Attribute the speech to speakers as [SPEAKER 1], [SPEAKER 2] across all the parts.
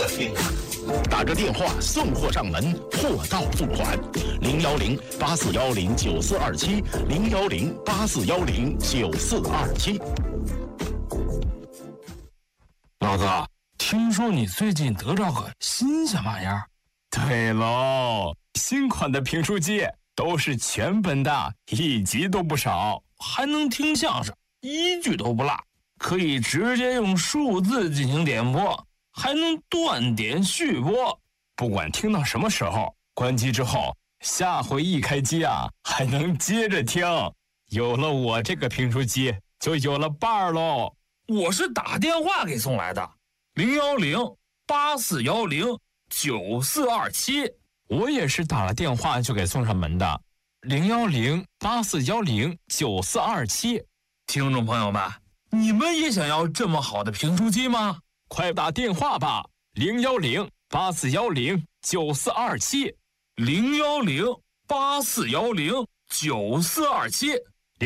[SPEAKER 1] 听。
[SPEAKER 2] 打个电话送货上门，货到付款。010-8410-9427，010-8410-9427。
[SPEAKER 3] 老子听说你最近得着个新鲜玩意儿？
[SPEAKER 4] 对喽，新款的评书机都是全本的，1集都不少，
[SPEAKER 3] 还能听相声，1句都不落，可以直接用数字进行点播，还能断点续播。
[SPEAKER 4] 不管听到什么时候，关机之后，下回一开机啊，还能接着听。有了我这个评书机，就有了伴儿喽。
[SPEAKER 3] 我是打电话给送来的，010-8410-9427。
[SPEAKER 4] 我也是打了电话就给送上门的，010-8410-9427。
[SPEAKER 3] 听众朋友们，你们也想要这么好的评书机吗？
[SPEAKER 4] 快打电话吧，010-8410-9427。
[SPEAKER 3] 010-8410-9427。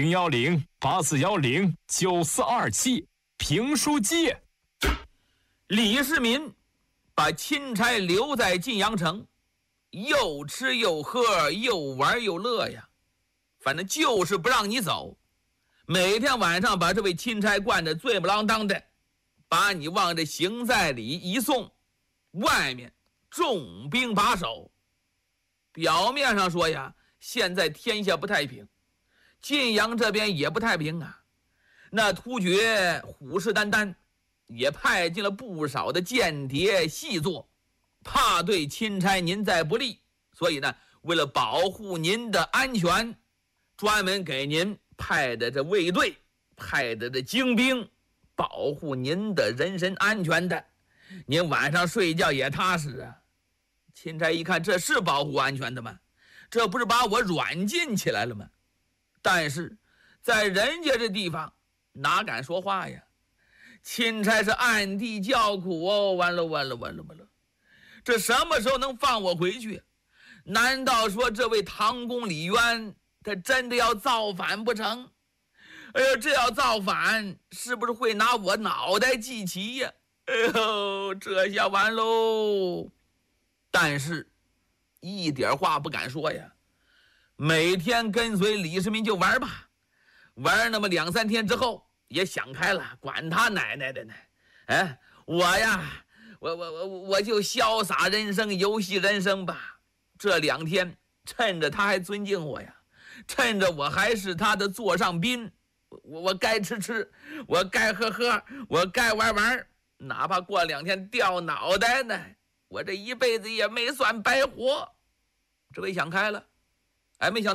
[SPEAKER 4] 010-8410-9427。评书机。
[SPEAKER 5] 李世民把钦差留在晋阳城，又吃又喝，又玩又乐呀，反正就是不让你走。每天晚上把这位钦差灌得醉不郎当的，把你往这行在里一送，外面重兵把守。表面上说呀，现在天下不太平，晋阳这边也不太平啊。那突厥虎视眈眈，也派进了不少的间谍细作，怕对钦差您再不利，所以呢，为了保护您的安全，专门给您派的这卫队，派的这精兵，保护您的人身安全的，您晚上睡觉也踏实啊。钦差一看，这是保护安全的吗？这不是把我软禁起来了吗？但是在人家这地方哪敢说话呀？钦差是暗地叫苦哦，完了，这什么时候能放我回去？难道说这位唐公李渊他真的要造反不成？哎呦，这要造反，是不是会拿我脑袋祭旗呀？哎呦，这下完喽！但是一点话不敢说呀，每天跟随李世民就玩吧，玩那么2、3天之后也想开了，管他奶奶的呢！哎，我呀，我就潇洒人生，游戏人生吧。这2天趁着他还尊敬我呀，趁着我还是他的座上宾，我该吃吃，我该喝喝，我该玩玩，哪怕过2天掉脑袋呢，我这一辈子也没算白活。这位想开了，哎，没想